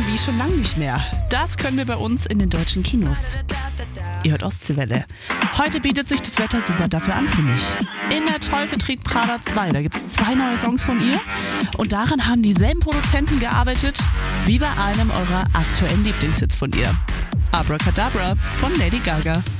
wie schon lange nicht mehr. Das können wir bei uns in den deutschen Kinos. Ihr hört Ostseewelle. Heute bietet sich das Wetter super dafür an, finde ich. In Der Teufel trägt Prada 2, da gibt es 2 neue Songs von ihr. Und daran haben dieselben Produzenten gearbeitet, wie bei einem eurer aktuellen Lieblingshits von ihr. Abracadabra von Lady Gaga.